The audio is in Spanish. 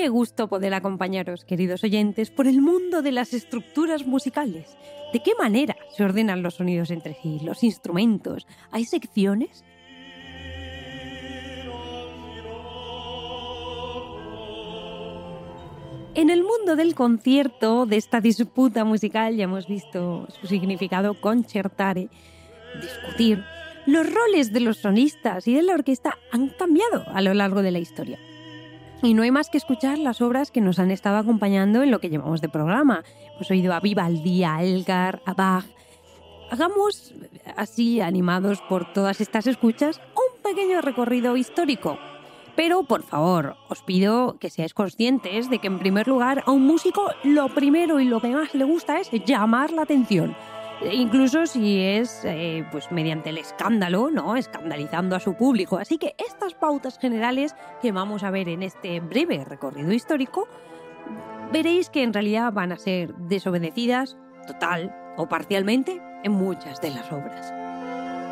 gusto poder acompañaros, queridos oyentes, por el mundo de las estructuras musicales. ¿De qué manera se ordenan los sonidos entre sí, los instrumentos? ¿Hay secciones? En el mundo del concierto, de esta disputa musical, ya hemos visto su significado concertare, discutir. Los roles de los solistas y de la orquesta han cambiado a lo largo de la historia. Y no hay más que escuchar las obras que nos han estado acompañando en lo que llevamos de programa. Hemos oído a Vivaldi, a Elgar, a Bach. Hagamos, así animados por todas estas escuchas, un pequeño recorrido histórico. Pero, por favor, os pido que seáis conscientes de que, en primer lugar, a un músico lo primero y lo que más le gusta es llamar la atención. Incluso si es pues mediante el escándalo, ¿no? Escandalizando a su público. Así que estas pautas generales que vamos a ver en este breve recorrido histórico, veréis que en realidad van a ser desobedecidas, total o parcialmente, en muchas de las obras.